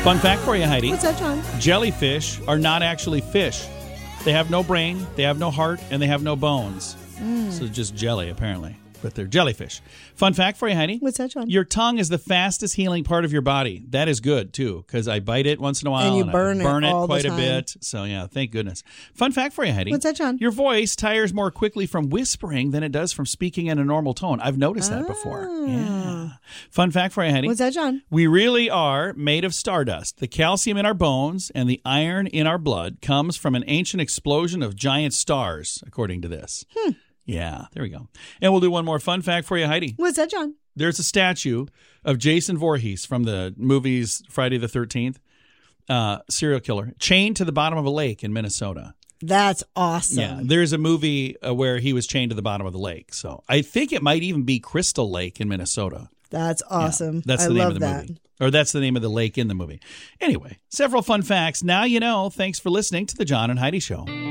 Fun fact for you, Heidi. What's that, John? Jellyfish are not actually fish. They have no brain, they have no heart, and they have no bones. So just jelly, apparently. But they're jellyfish. Fun fact for you, Heidi. What's that, John? Your tongue is the fastest healing part of your body. That is good, too, because I bite it once in a while. And you I burn it all quite the a time. bit. So, yeah, thank goodness. Fun fact for you, Heidi. What's that, John? Your voice tires more quickly from whispering than it does from speaking in a normal tone. I've noticed that before. Yeah. Fun fact for you, Heidi. What's that, John? We really are made of stardust. The calcium in our bones and the iron in our blood comes from an ancient explosion of giant stars, according to this. Yeah, there we go. And we'll do one more fun fact for you, Heidi. What's that, John? There's a statue of Jason Voorhees from the movies Friday the 13th, serial killer, chained to the bottom of a lake in Minnesota. That's awesome. Yeah, there's a movie where he was chained to the bottom of the lake. So I think it might even be Crystal Lake in Minnesota. That's awesome. Yeah, that's the name of the movie. Or that's the name of the lake in the movie. Anyway, several fun facts. Now you know. Thanks for listening to The John and Heidi Show.